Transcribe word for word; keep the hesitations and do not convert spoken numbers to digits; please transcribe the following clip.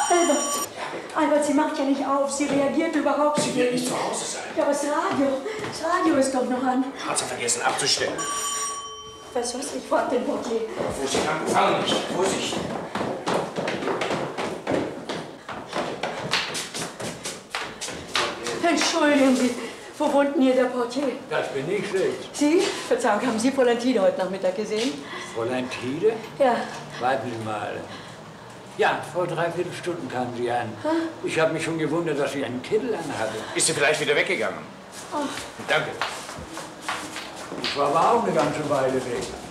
Albert, Albert, sie macht ja nicht auf. Sie reagiert überhaupt nicht. Sie wird nicht zu Hause sein. Ja, aber das Radio, das Radio ist doch noch an. Hat sie vergessen abzustellen. Weißt du was, ich frag den Portier. Vorsicht, fallen nicht. Vorsicht. Entschuldigen Sie, wo wohnt denn hier der Portier? Das bin ich schlecht. Sie? Verzeihung, haben Sie Fräulein Tide heute Nachmittag gesehen? Fräulein Tide? Ja. Warten Sie mal. Ja, vor dreiviertel Stunden kam sie an. Hm? Ich habe mich schon gewundert, dass sie einen Kittel anhatte. Ist sie vielleicht wieder weggegangen? Oh. Danke. Ich war aber auch eine ganze Weile weg.